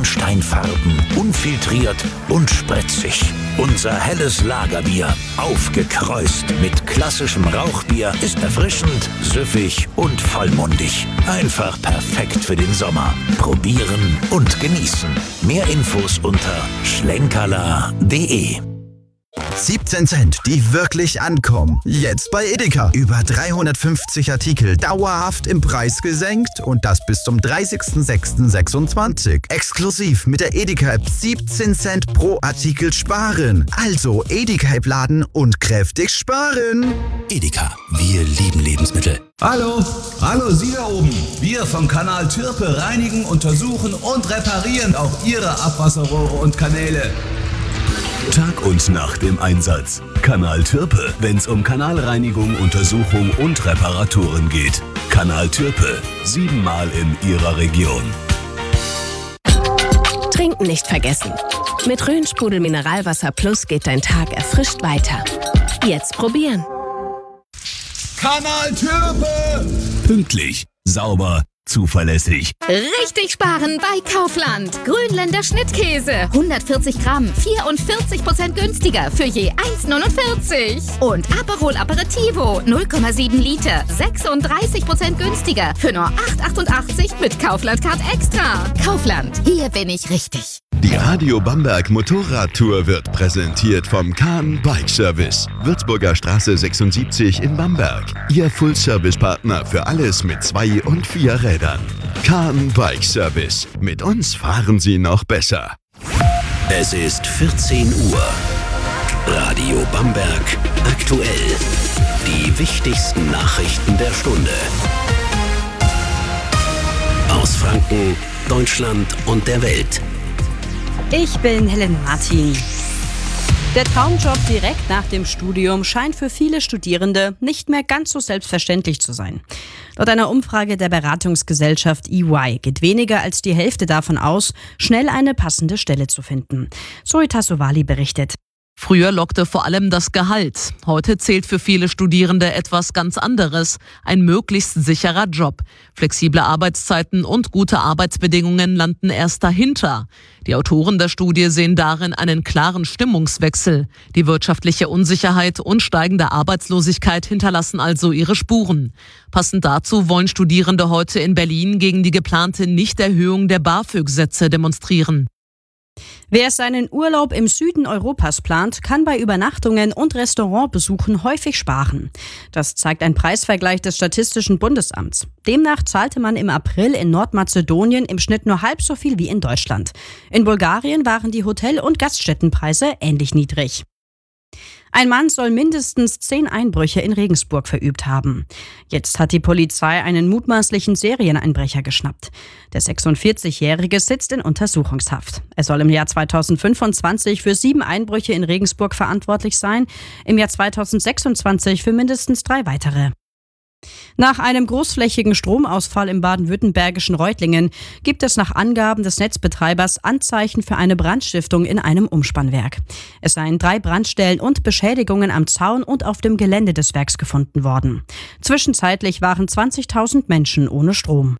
Bernsteinfarben, unfiltriert und spritzig. Unser helles Lagerbier, aufgekreuzt mit klassischem Rauchbier, ist erfrischend, süffig und vollmundig. Einfach perfekt für den Sommer. Probieren und genießen. Mehr Infos unter schlenkerla.de. 17 Cent, die wirklich ankommen. Jetzt bei Edeka. Über 350 Artikel dauerhaft im Preis gesenkt und das bis zum 30.06.26. Exklusiv mit der Edeka-App 17 Cent pro Artikel sparen. Also Edeka-App laden und kräftig sparen. Edeka, wir lieben Lebensmittel. Hallo Sie da oben. Wir vom Kanal Türpe reinigen, untersuchen und reparieren auch Ihre Abwasserrohre und Kanäle. Tag und Nacht im Einsatz. Kanal Türpe, wenn's um Kanalreinigung, Untersuchung und Reparaturen geht. Kanal Türpe, 7-mal in Ihrer Region. Trinken nicht vergessen. Mit Rhön-Sprudel Mineralwasser Plus geht dein Tag erfrischt weiter. Jetzt probieren. Kanal Türpe! Pünktlich, sauber, zuverlässig. Richtig sparen bei Kaufland. Grünländer Schnittkäse. 140 Gramm, 44% günstiger für je 1,49. Und Aperol Aperitivo, 0,7 Liter, 36% günstiger für nur 8,88 mit Kaufland Card Extra. Kaufland, hier bin ich richtig. Die Radio Bamberg Motorradtour wird präsentiert vom Kahn Bike Service. Würzburger Straße 76 in Bamberg. Ihr Full-Service-Partner für alles mit 2 und 4 Rädern. Kahn Bike Service. Mit uns fahren Sie noch besser. Es ist 14 Uhr. Radio Bamberg aktuell. Die wichtigsten Nachrichten der Stunde. Aus Franken, Deutschland und der Welt. Ich bin Helen Martin. Der Traumjob direkt nach dem Studium scheint für viele Studierende nicht mehr ganz so selbstverständlich zu sein. Laut einer Umfrage der Beratungsgesellschaft EY geht weniger als die Hälfte davon aus, schnell eine passende Stelle zu finden. Zoe Tassovali berichtet. Früher lockte vor allem das Gehalt. Heute zählt für viele Studierende etwas ganz anderes. Ein möglichst sicherer Job. Flexible Arbeitszeiten und gute Arbeitsbedingungen landen erst dahinter. Die Autoren der Studie sehen darin einen klaren Stimmungswechsel. Die wirtschaftliche Unsicherheit und steigende Arbeitslosigkeit hinterlassen also ihre Spuren. Passend dazu wollen Studierende heute in Berlin gegen die geplante Nichterhöhung der BAföG-Sätze demonstrieren. Wer seinen Urlaub im Süden Europas plant, kann bei Übernachtungen und Restaurantbesuchen häufig sparen. Das zeigt ein Preisvergleich des Statistischen Bundesamts. Demnach zahlte man im April in Nordmazedonien im Schnitt nur halb so viel wie in Deutschland. In Bulgarien waren die Hotel- und Gaststättenpreise ähnlich niedrig. Ein Mann soll mindestens 10 Einbrüche in Regensburg verübt haben. Jetzt hat die Polizei einen mutmaßlichen Serieneinbrecher geschnappt. Der 46-Jährige sitzt in Untersuchungshaft. Er soll im Jahr 2025 für 7 Einbrüche in Regensburg verantwortlich sein, im Jahr 2026 für mindestens 3 weitere. Nach einem großflächigen Stromausfall im baden-württembergischen Reutlingen gibt es nach Angaben des Netzbetreibers Anzeichen für eine Brandstiftung in einem Umspannwerk. Es seien 3 Brandstellen und Beschädigungen am Zaun und auf dem Gelände des Werks gefunden worden. Zwischenzeitlich waren 20.000 Menschen ohne Strom.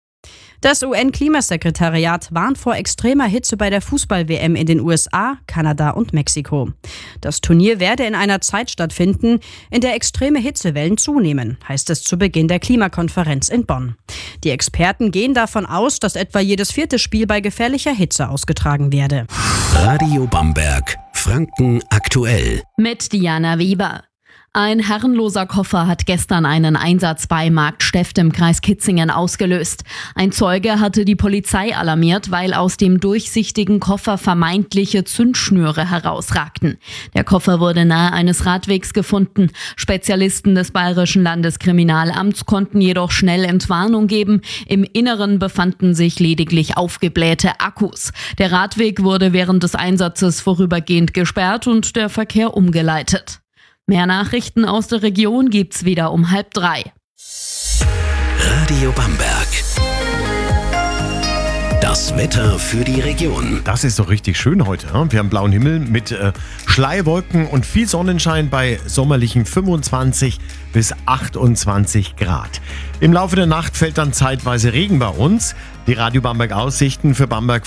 Das UN-Klimasekretariat warnt vor extremer Hitze bei der Fußball-WM in den USA, Kanada und Mexiko. Das Turnier werde in einer Zeit stattfinden, in der extreme Hitzewellen zunehmen, heißt es zu Beginn der Klimakonferenz in Bonn. Die Experten gehen davon aus, dass etwa jedes 4. Spiel bei gefährlicher Hitze ausgetragen werde. Radio Bamberg, Franken aktuell. Mit Diana Weber. Ein herrenloser Koffer hat gestern einen Einsatz bei Markt Steft im Kreis Kitzingen ausgelöst. Ein Zeuge hatte die Polizei alarmiert, weil aus dem durchsichtigen Koffer vermeintliche Zündschnüre herausragten. Der Koffer wurde nahe eines Radwegs gefunden. Spezialisten des Bayerischen Landeskriminalamts konnten jedoch schnell Entwarnung geben. Im Inneren befanden sich lediglich aufgeblähte Akkus. Der Radweg wurde während des Einsatzes vorübergehend gesperrt und der Verkehr umgeleitet. Mehr Nachrichten aus der Region gibt's wieder um 2:30. Radio Bamberg. Das Wetter für die Region. Das ist doch richtig schön heute. Wir haben blauen Himmel mit Schleierwolken und viel Sonnenschein bei sommerlichen 25 bis 28 Grad. Im Laufe der Nacht fällt dann zeitweise Regen bei uns. Die Radio Bamberg Aussichten für Bamberg